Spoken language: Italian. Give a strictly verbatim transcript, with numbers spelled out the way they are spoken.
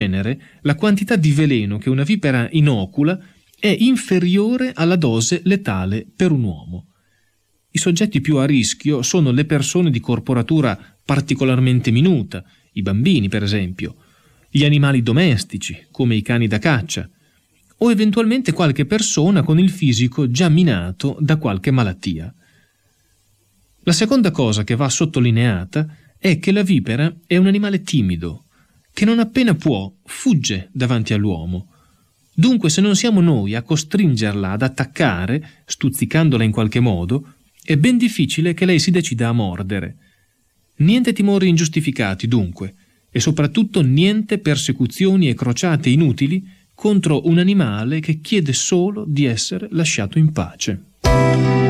genere, la quantità di veleno che una vipera inocula è inferiore alla dose letale per un uomo. I soggetti più a rischio sono le persone di corporatura particolarmente minuta, i bambini per esempio, gli animali domestici, come i cani da caccia, o eventualmente qualche persona con il fisico già minato da qualche malattia. La seconda cosa che va sottolineata è che la vipera è un animale timido, che non appena può fugge davanti all'uomo. Dunque, se non siamo noi a costringerla ad attaccare, stuzzicandola in qualche modo, è ben difficile che lei si decida a mordere. Niente timori ingiustificati, dunque, e soprattutto niente persecuzioni e crociate inutili contro un animale che chiede solo di essere lasciato in pace.